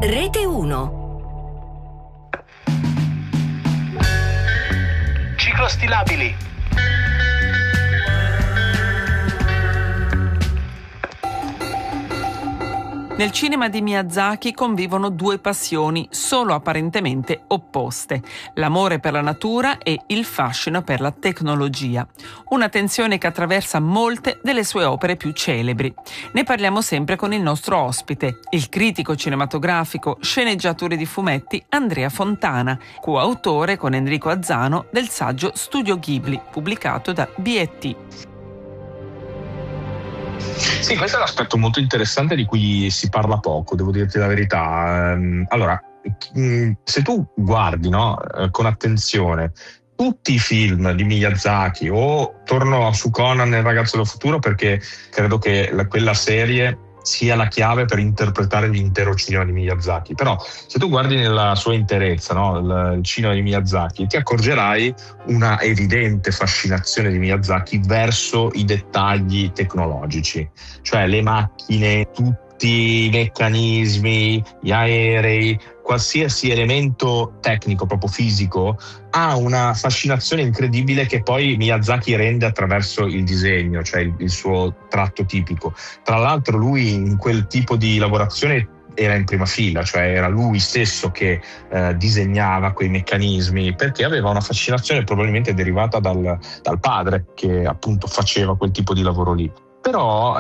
Rete 1. Ciclostilabili. Nel cinema di Miyazaki convivono due passioni solo apparentemente opposte: l'amore per la natura e il fascino per la tecnologia. Una tensione che attraversa molte delle sue opere più celebri. Ne parliamo sempre con il nostro ospite, il critico cinematografico, sceneggiatore di fumetti Andrea Fontana, coautore con Enrico Azzano del saggio Studio Ghibli, pubblicato da BET. Sì, questo è un aspetto molto interessante di cui si parla poco, devo dirti la verità. Allora, se tu guardi, no, con attenzione tutti i film di Miyazaki, o torno su Conan, il ragazzo del futuro, perché credo che quella serie sia la chiave per interpretare l'intero cinema di Miyazaki. Però se tu guardi nella sua interezza, no, il cinema di Miyazaki, ti accorgerai una evidente fascinazione di Miyazaki verso i dettagli tecnologici, cioè le macchine, tutti i meccanismi, gli aerei, qualsiasi elemento tecnico, proprio fisico, ha una fascinazione incredibile che poi Miyazaki rende attraverso il disegno, cioè il suo tratto tipico. Tra l'altro lui in quel tipo di lavorazione era in prima fila, cioè era lui stesso che disegnava quei meccanismi, perché aveva una fascinazione probabilmente derivata dal padre, che appunto faceva quel tipo di lavoro lì. Però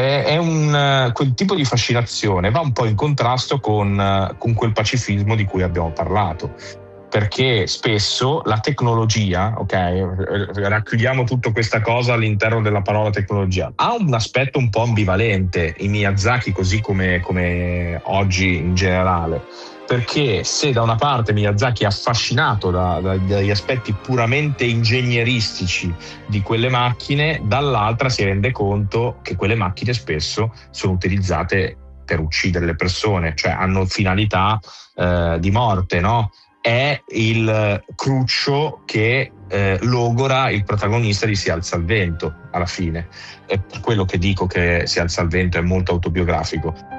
quel tipo di fascinazione va un po' in contrasto con quel pacifismo di cui abbiamo parlato, perché spesso la tecnologia, ok, racchiudiamo tutta questa cosa all'interno della parola tecnologia, ha un aspetto un po' ambivalente in Miyazaki, così come oggi in generale. Perché se da una parte Miyazaki è affascinato dagli aspetti puramente ingegneristici di quelle macchine, dall'altra si rende conto che quelle macchine spesso sono utilizzate per uccidere le persone, cioè hanno finalità di morte, no? È il cruccio che logora il protagonista di Si alza il vento alla fine. È per quello che dico che Si alza il vento è molto autobiografico.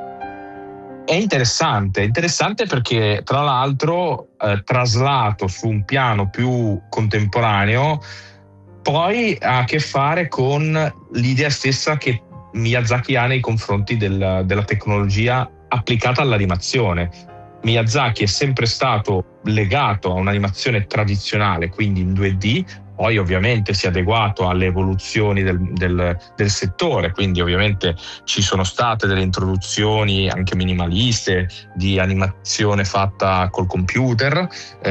È interessante perché tra l'altro traslato su un piano più contemporaneo poi ha a che fare con l'idea stessa che Miyazaki ha nei confronti della tecnologia applicata all'animazione. Miyazaki è sempre stato legato a un'animazione tradizionale, quindi in 2D, poi ovviamente si è adeguato alle evoluzioni del settore, quindi ovviamente ci sono state delle introduzioni anche minimaliste di animazione fatta col computer.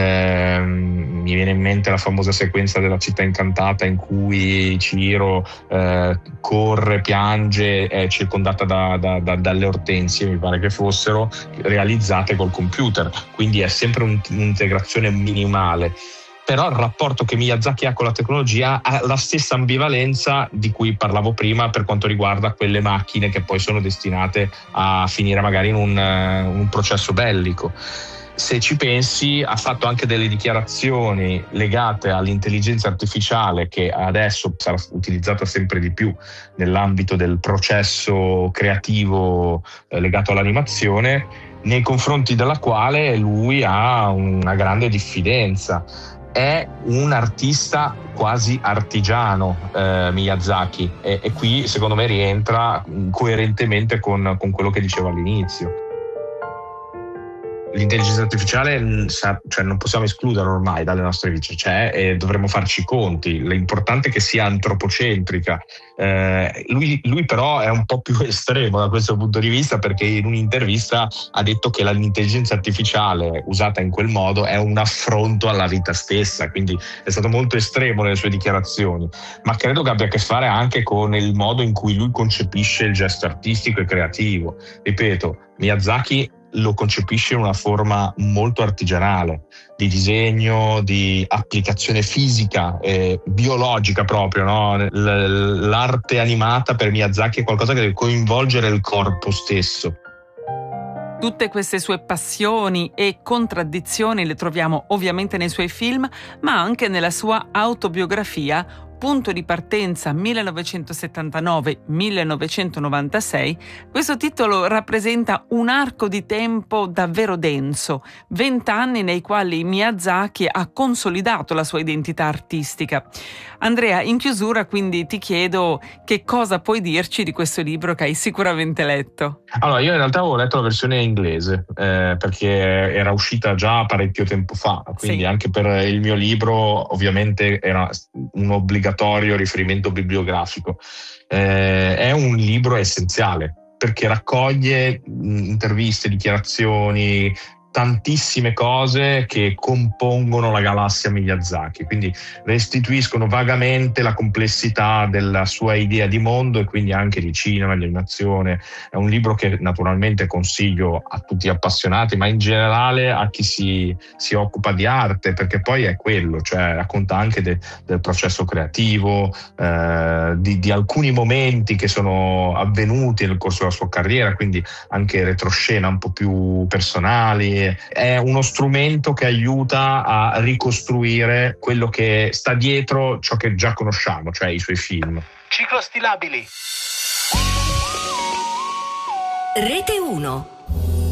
Mi viene in mente la famosa sequenza della città incantata in cui Chihiro corre, piange, è circondata dalle ortensie, mi pare che fossero, realizzate col computer, quindi è sempre un'integrazione minimale. Però il rapporto che Miyazaki ha con la tecnologia ha la stessa ambivalenza di cui parlavo prima per quanto riguarda quelle macchine che poi sono destinate a finire magari in un processo bellico. Se ci pensi, ha fatto anche delle dichiarazioni legate all'intelligenza artificiale, che adesso sarà utilizzata sempre di più nell'ambito del processo creativo legato all'animazione, nei confronti della quale lui ha una grande diffidenza. È un artista quasi artigiano, Miyazaki, e qui secondo me rientra coerentemente con quello che dicevo all'inizio. L'intelligenza artificiale, cioè, non possiamo escluderla ormai dalle nostre vite, e dovremmo farci i conti. L'importante è che sia antropocentrica. Lui però è un po' più estremo da questo punto di vista, perché in un'intervista ha detto che l'intelligenza artificiale usata in quel modo è un affronto alla vita stessa, quindi è stato molto estremo nelle sue dichiarazioni, ma credo che abbia a che fare anche con il modo in cui lui concepisce il gesto artistico e creativo. Ripeto, Miyazaki lo concepisce in una forma molto artigianale, di disegno, di applicazione fisica, biologica proprio, no? L'arte animata per Miyazaki è qualcosa che deve coinvolgere il corpo stesso. Tutte queste sue passioni e contraddizioni le troviamo ovviamente nei suoi film, ma anche nella sua autobiografia punto di partenza 1979-1996, questo titolo rappresenta un arco di tempo davvero denso, 20 anni nei quali Miyazaki ha consolidato la sua identità artistica. Andrea, in chiusura quindi ti chiedo che cosa puoi dirci di questo libro che hai sicuramente letto. Allora, io in realtà avevo letto la versione inglese perché era uscita già parecchio tempo fa, quindi Sì. anche per il mio libro ovviamente era un obbligatorio riferimento bibliografico. È un libro essenziale perché raccoglie interviste, dichiarazioni, tantissime cose che compongono la galassia Miyazaki, quindi restituiscono vagamente la complessità della sua idea di mondo e quindi anche di cinema, di animazione. È un libro che naturalmente consiglio a tutti gli appassionati, ma in generale a chi si occupa di arte, perché poi è quello, cioè racconta anche del processo creativo, di alcuni momenti che sono avvenuti nel corso della sua carriera, quindi anche retroscena un po' più personali. È uno strumento che aiuta a ricostruire quello che sta dietro ciò che già conosciamo, cioè i suoi film. Ciclostilabili. Rete 1.